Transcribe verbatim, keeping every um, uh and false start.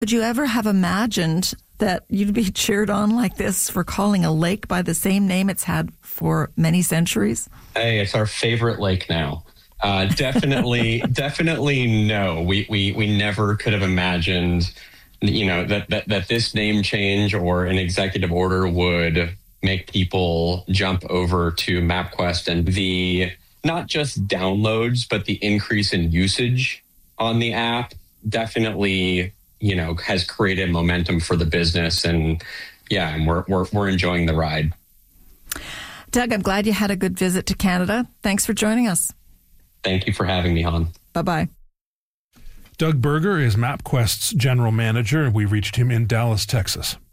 Would you ever have imagined that you'd be cheered on like this for calling a lake by the same name it's had for many centuries? Hey, it's our favorite lake now. Uh, definitely, definitely no. We, we we never could have imagined, you know, that, that that this name change or an executive order would make people jump over to MapQuest, and the not just downloads, but the increase in usage on the app definitely, you know, has created momentum for the business. And yeah, and we're we're we're enjoying the ride. Doug, I'm glad you had a good visit to Canada. Thanks for joining us. Thank you for having me, Han. Bye-bye. Doug Berger is MapQuest's general manager, and we reached him in Dallas, Texas.